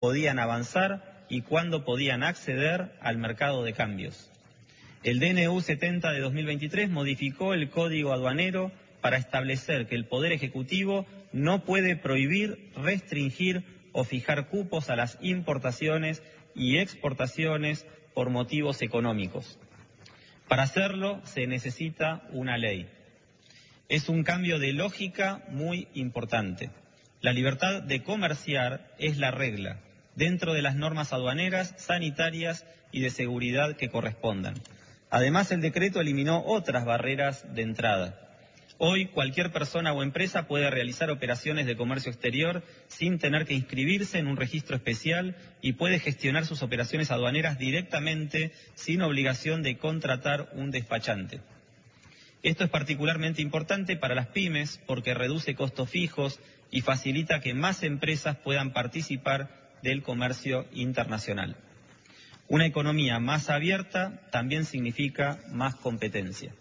podían avanzar y cuándo podían acceder al mercado de cambios. El DNU 70 de 2023 modificó el Código Aduanero para establecer que el Poder Ejecutivo no puede prohibir, restringir o fijar cupos a las importaciones y exportaciones por motivos económicos. Para hacerlo se necesita una ley. Es un cambio de lógica muy importante. La libertad de comerciar es la regla, dentro de las normas aduaneras, sanitarias y de seguridad que correspondan. Además, el decreto eliminó otras barreras de entrada. Hoy, cualquier persona o empresa puede realizar operaciones de comercio exterior sin tener que inscribirse en un registro especial y puede gestionar sus operaciones aduaneras directamente sin obligación de contratar un despachante. Esto es particularmente importante para las pymes porque reduce costos fijos y facilita que más empresas puedan participar del comercio internacional. Una economía más abierta también significa más competencia.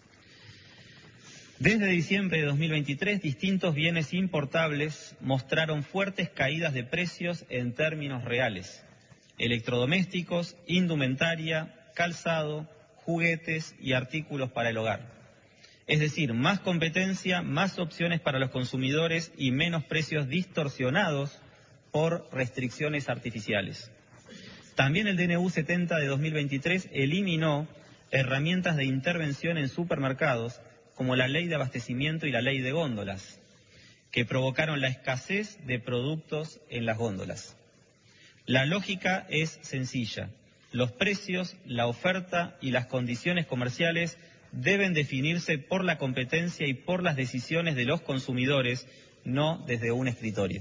Desde diciembre de 2023, distintos bienes importables mostraron fuertes caídas de precios en términos reales. Electrodomésticos, indumentaria, calzado, juguetes y artículos para el hogar. Es decir, más competencia, más opciones para los consumidores y menos precios distorsionados por restricciones artificiales. También el DNU 70 de 2023 eliminó herramientas de intervención en supermercados como la ley de abastecimiento y la ley de góndolas, que provocaron la escasez de productos en las góndolas. La lógica es sencilla. Los precios, la oferta y las condiciones comerciales deben definirse por la competencia y por las decisiones de los consumidores, no desde un escritorio.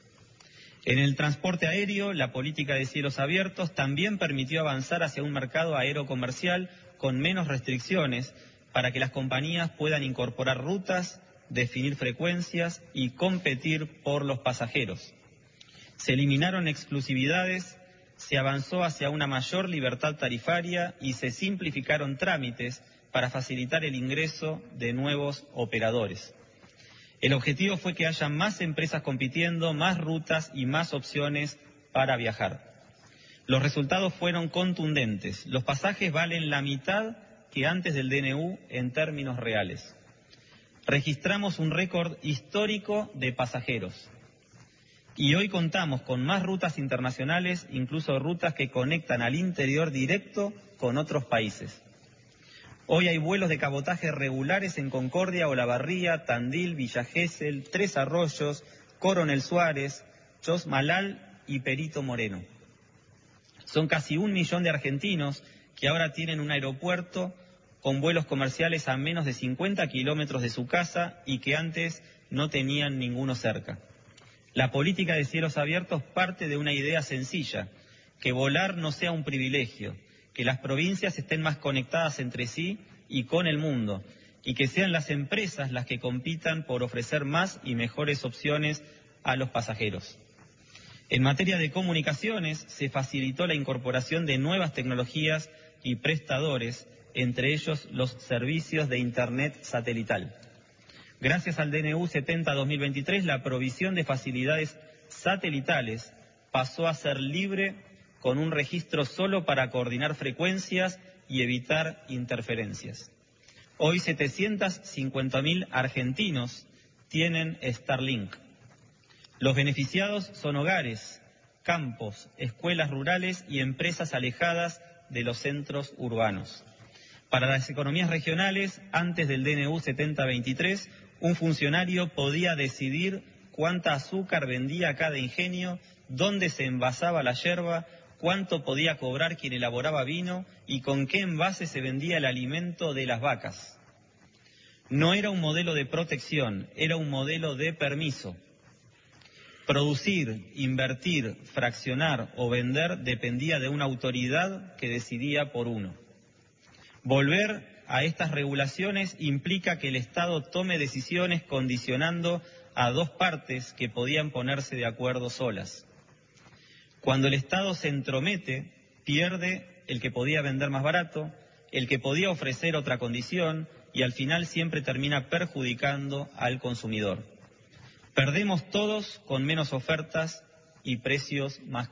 En el transporte aéreo, la política de cielos abiertos también permitió avanzar hacia un mercado aerocomercial con menos restricciones para que las compañías puedan incorporar rutas, definir frecuencias y competir por los pasajeros. Se eliminaron exclusividades, se avanzó hacia una mayor libertad tarifaria y se simplificaron trámites para facilitar el ingreso de nuevos operadores. El objetivo fue que haya más empresas compitiendo, más rutas y más opciones para viajar. Los resultados fueron contundentes. Los pasajes valen la mitad que antes del DNU en términos reales. Registramos un récord histórico de pasajeros. Y hoy contamos con más rutas internacionales, incluso rutas que conectan al interior directo con otros países. Hoy hay vuelos de cabotaje regulares en Concordia, Olavarría, Tandil, Villa Gesell, Tres Arroyos, Coronel Suárez, Chosmalal y Perito Moreno. Son casi 1 millón de argentinos que ahora tienen un aeropuerto con vuelos comerciales a menos de 50 kilómetros de su casa y que antes no tenían ninguno cerca. La política de cielos abiertos parte de una idea sencilla, que volar no sea un privilegio, que las provincias estén más conectadas entre sí y con el mundo, y que sean las empresas las que compitan por ofrecer más y mejores opciones a los pasajeros. En materia de comunicaciones, se facilitó la incorporación de nuevas tecnologías y prestadores, entre ellos los servicios de Internet satelital. Gracias al DNU 70-2023, la provisión de facilidades satelitales pasó a ser libre con un registro solo para coordinar frecuencias y evitar interferencias. Hoy 750.000 argentinos tienen Starlink. Los beneficiados son hogares, campos, escuelas rurales y empresas alejadas de los centros urbanos. Para las economías regionales, antes del DNU 70-23, un funcionario podía decidir cuánta azúcar vendía cada ingenio, dónde se envasaba la yerba, cuánto podía cobrar quien elaboraba vino y con qué envase se vendía el alimento de las vacas. No era un modelo de protección, era un modelo de permiso. Producir, invertir, fraccionar o vender dependía de una autoridad que decidía por uno. Volver a estas regulaciones implica que el Estado tome decisiones condicionando a dos partes que podían ponerse de acuerdo solas. Cuando el Estado se entromete, pierde el que podía vender más barato, el que podía ofrecer otra condición y al final siempre termina perjudicando al consumidor. Perdemos todos con menos ofertas y precios más